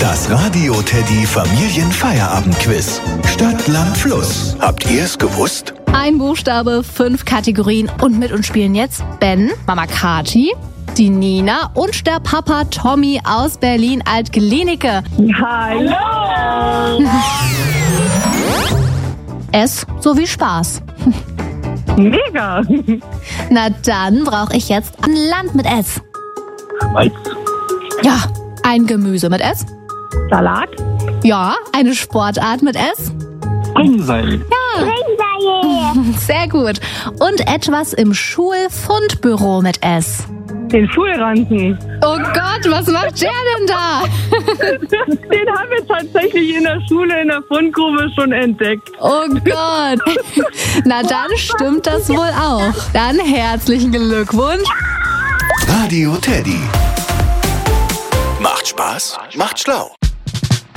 Das Radio Teddy Familienfeierabendquiz. Stadt, Land, Fluss. Habt ihr es gewusst? Ein Buchstabe, 5 Kategorien und mit uns spielen jetzt Ben, Mama Kati, die Nina und der Papa Tommy aus Berlin-Alt-Glienicke. Hallo! S sowie Spaß. Mega! Na dann brauche ich jetzt ein Land mit S. Schweiz. Ja, ein Gemüse mit S. Salat. Ja, eine Sportart mit S. Ringseil. Sehr gut. Und etwas im Schulfundbüro mit S. Den Schulranzen. Oh Gott, was macht der denn da? Den haben wir tatsächlich in der Schule in der Fundgrube schon entdeckt. Oh Gott. Na dann stimmt das wohl auch. Dann herzlichen Glückwunsch. Radio Teddy. Macht Spaß, macht schlau.